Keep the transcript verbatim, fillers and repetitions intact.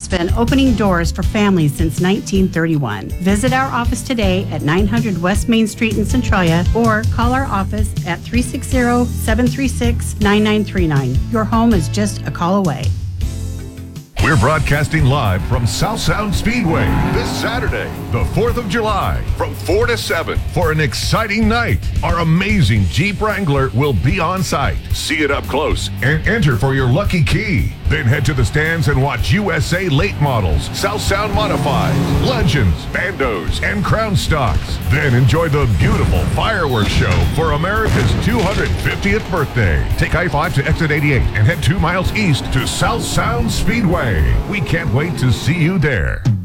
been opening doors for families since nineteen thirty-one. Visit our office today at nine hundred West Main Street in Centralia or call our office at three six zero, seven three six, nine nine three nine. Your home is just a call away. We're broadcasting live from South Sound Speedway this Saturday, the fourth of July, from four to seven for an exciting night. Our amazing Jeep Wrangler will be on site. See it up close and enter for your lucky key. Then head to the stands and watch U S A late models, South Sound Modifieds, Legends, Bandos, and Crown Stocks. Then enjoy the beautiful fireworks show for America's two hundred fiftieth birthday. Take I five to exit eighty-eight and head two miles east to South Sound Speedway. We can't wait to see you there.